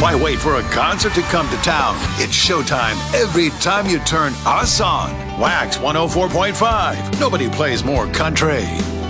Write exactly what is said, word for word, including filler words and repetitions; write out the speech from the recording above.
Why wait for a concert to come to town? It's showtime every time you turn us on. Wax one oh four point five. Nobody plays more country.